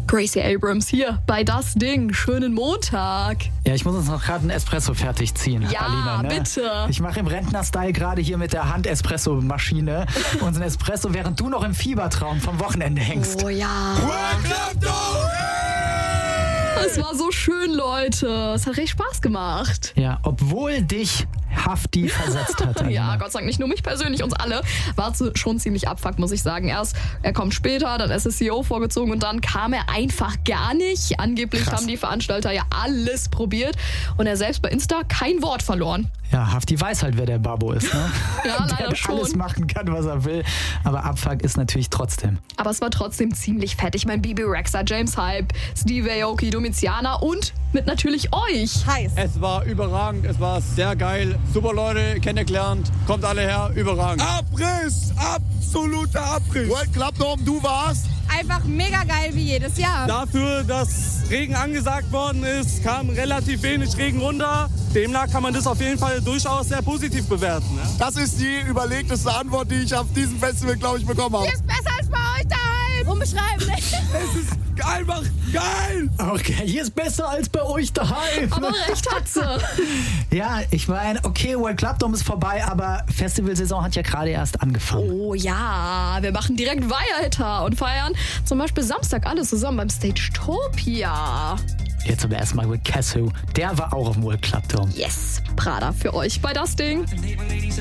Gracie Abrams hier bei Das Ding. Schönen Montag. Ja, ich muss uns noch gerade einen Espresso fertig ziehen. Ja, Alina, ne? bitte. Ich mache im Rentner-Style gerade hier mit der Hand-Espresso-Maschine unseren Espresso, während du noch im Fiebertraum vom Wochenende hängst. Oh ja. Es war so schön, Leute. Es hat richtig Spaß gemacht. Ja, obwohl dich Hafti versetzt hat. Alina. Ja, Gott sei Dank nicht nur mich persönlich, uns alle. War schon ziemlich abfuckt, muss ich sagen. Erst, er kommt später, dann ist das CEO vorgezogen und dann kam er einfach gar nicht. Angeblich Krass. haben die Veranstalter ja alles probiert und er selbst bei Insta kein Wort verloren. Ja, Hafti weiß halt, wer der Babo ist. Ne? Ja, der leider schon. alles machen kann, was er will. Aber Abfuck ist natürlich trotzdem. Aber es war trotzdem ziemlich fett. Ich meine, Bibi Rexha, James Hype, Steve Aoki, Domiziana und mit natürlich euch. Heiß. Es war überragend, es war sehr geil. Super Leute kennengelernt. Kommt alle her, überragend. Abriss! Absoluter Abriss! World Club Dome, du warst? Einfach mega geil wie jedes Jahr. Dafür, dass Regen angesagt worden ist, kam relativ wenig Regen runter. Demnach kann man das auf jeden Fall durchaus sehr positiv bewerten. Ne? Das ist die überlegteste Antwort, die ich auf diesem Festival, glaube ich, bekommen habe. Hier ist besser als bei euch daheim. Unbeschreiblich. Es ist einfach geil! Okay, hier ist besser als bei euch daheim. Aber recht hat sie. Ja, ich meine, okay, World Club Dome ist vorbei, aber Festivalsaison hat ja gerade erst angefangen. Oh ja, wir machen direkt weiter und feiern zum Beispiel Samstag alle zusammen beim Stagetopia. Jetzt aber erstmal mit Cassu. Der war auch auf dem World Club Dome. Yes, Prada für euch bei Das Ding.